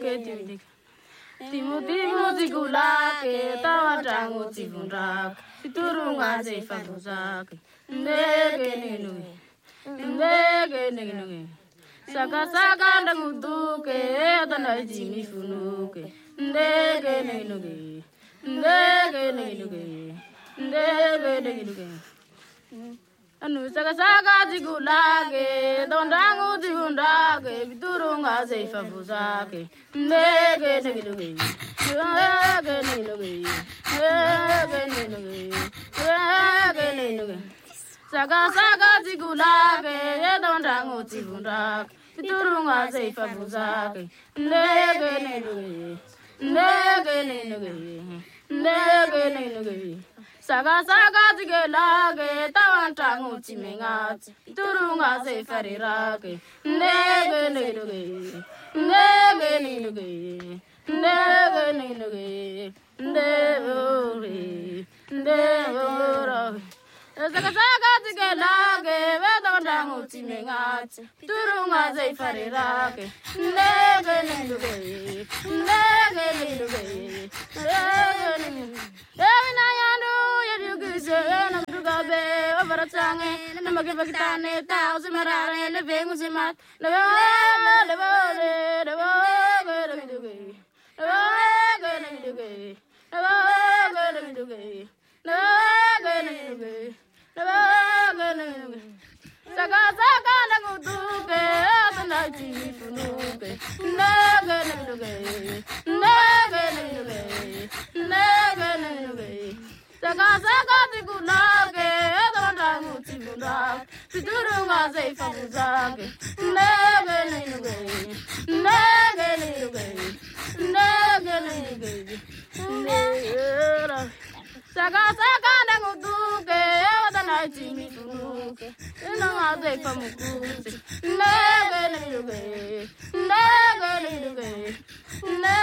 ke tidik. Timu zigula ke tawatangu tivundak. Turunga ze fabuzak. Ndege nuge. Saka ndaguduke tana jimi funuke. Ndege nuge. Anu saka zigulake, dondangu zigundake, biturunga ze fabuzake. Ndege. Saka zigulake, dondangu zigundake, biturunga ze fabuzake. Ndege. Saka zigelage, tawantangu timengati, turunga ze farirake. Ndege. Saka zigelage, tawantangu timengati, turunga ze farirake. Ndege. Saka ndaguduke, tana jimi funuke. Ndege. Saka zigulake, dondangu tivundak, biturunga ze fabuzake. Ndege. Saka ndaguduke, tana jimi funuke. Ndanga ze famukuzi. Ndege.